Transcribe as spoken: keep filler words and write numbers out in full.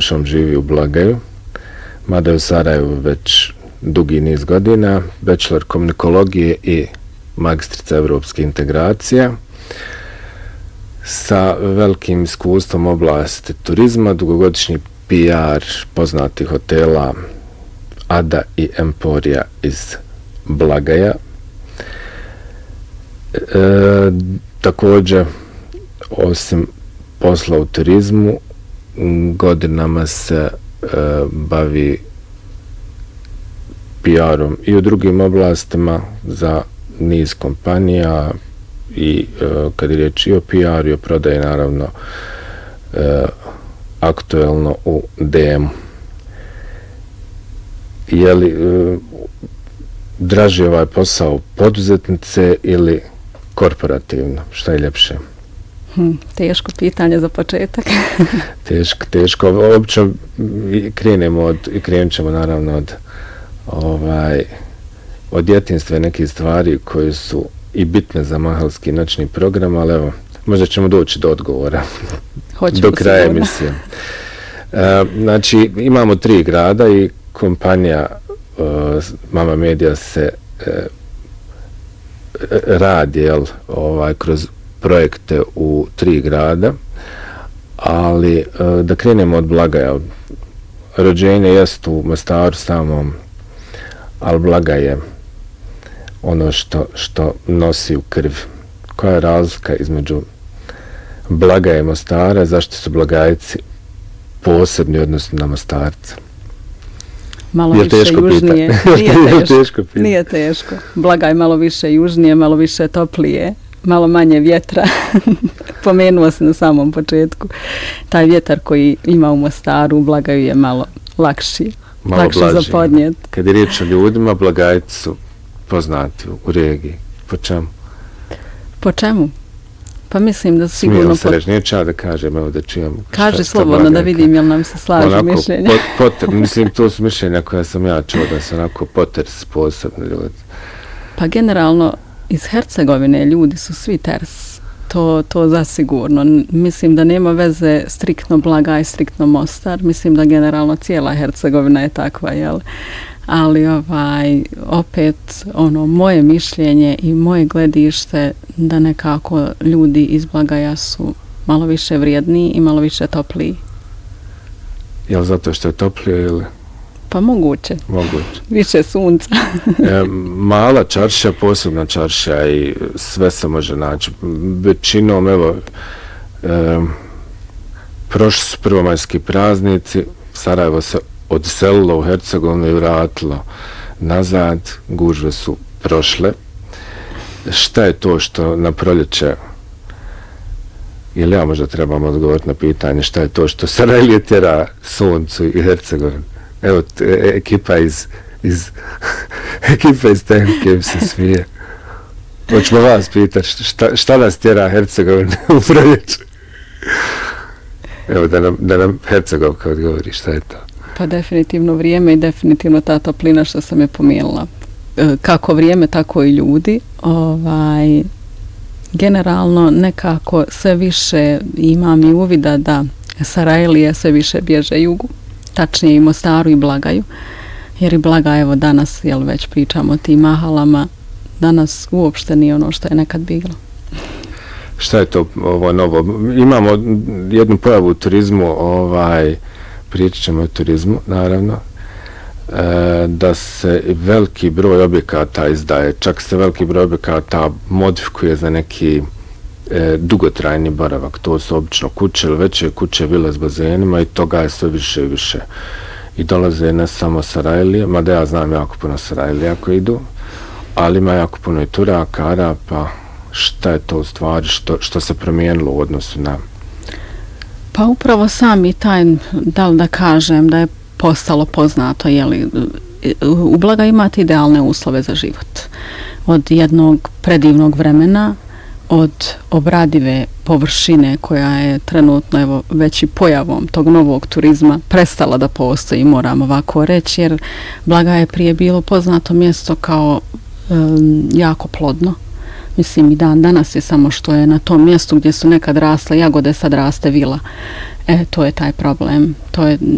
dušom živi u Blagaju, mada je u Sarajevu već dugi niz godina, bachelor komunikologije i magistrica evropske integracije, sa velikim iskustvom u oblasti turizma, dugogodišnji P R poznatih hotela Ada i Emporija iz Blagaja. E, također, osim posla u turizmu, godinama se e, bavi P R-om i u drugim oblastima za niz kompanija i e, kad je riječ i o P R i o prodaji, naravno, e, aktuelno u D M-u. Je li e, draži ovaj posao poduzetnice ili korporativno? Šta je ljepše? Hm, teško pitanje za početak. teško, teško. Obično krenemo od, i krenut ćemo naravno od ovaj, od djetinjstva nekih stvari koje su i bitne za mahalski noćni program, ali evo, možda ćemo doći do odgovora do kraja emisije. E, znači, imamo tri grada i kompanija e, Mama Media se e, radi jel, ovaj, kroz projekte u tri grada, ali e, da krenemo od Blagaja. Rođenje jest u Mostaru samom, ali Blagaj je ono što, što nosi u krvi. Koja je razlika između Blagaja i Mostara, zašto su Blagajci posebni odnosno na Mostarca? Malo više južnije. Nije teško. Nije teško. Blagaj malo više južnije, malo više toplije, malo manje vjetra. Pomenuo se na samom početku. Taj vjetar koji ima u Mostaru, u Blagaju je malo lakši. Malo lakše za podnijet. Kad je riječ o ljudima, Blagajci su poznati u regiji. Po čemu? Po čemu? Pa mislim da sigurno... Smijem se reći, neće ja da kažem, evo da čujem... Kaže slobodno da vidim jel nam se slažu mišljenja. Pot, poter, mislim, to su mišljenja koja sam ja čuo, da su onako poters posebni ljudi. Pa generalno, iz Hercegovine ljudi su svi ters. To, to zasigurno. Mislim da nema veze striktno Blagaj, striktno Mostar. Mislim da generalno cijela Hercegovina je takva, jel? Ali ovaj, opet ono moje mišljenje i moje gledište da nekako ljudi iz Blagaja su malo više vrijedniji i malo više topliji. Jel zato što je toplije ili? Pa moguće. Moguće. Više sunca. e, mala čaršija, posebna čaršija i sve se može naći. Većinom, evo, e, prošli su prvomajski praznici, Sarajevo se odselilo u Hercegovinu i vratilo nazad, gužve su prošle. Šta je to što na proljeće, ili ja možda trebam odgovoriti na pitanje, šta je to što Sarajlije tjera suncu i Hercegovinu? Evo, t- ekipa iz, iz ekipa iz tehnike se smije. Hoćemo vas pitati, šta, šta nas tjera Hercegovinu u proljeće? Evo, da nam, da nam Hercegovka odgovori, šta je to? Pa definitivno vrijeme i definitivno ta toplina što sam je pomijenila. Kako vrijeme, tako i ljudi. Ovaj, generalno nekako sve više imam i uvida da Sarajlije sve više bježe jugu, tačnije i Mostaru i Blagaju. Jer i Blagaj, evo danas, jel već pričamo o tim mahalama, danas uopšte nije ono što je nekad bilo. Šta je to ovo novo? Imamo jednu pojavu u turizmu, ovaj, pričat ćemo o turizmu, naravno, e, da se veliki broj objekata izdaje, čak se veliki broj objekata modifikuje za neki e, dugotrajni boravak. To su obično kuće ili veće kuće, vile s bazenima i toga je sve više i više. I dolaze ne samo Sarajlije, mada ja znam jako puno Sarajlija koji idu, ali ima jako puno i Turaka, Arapa. Šta je to u stvari, što, što se promijenilo u odnosu na... Pa upravo sami taj, da li da kažem, da je postalo poznato, jeli, u Blagaju imate idealne uslove za život. Od jednog predivnog vremena, od obradive površine koja je trenutno evo, već i pojavom tog novog turizma prestala da postoji, moram ovako reći, jer Blagaj je prije bilo poznato mjesto kao um, jako plodno. Mislim i dan danas je, samo što je na tom mjestu gdje su nekad rasle jagode, sad raste vila. E, to je taj problem. To je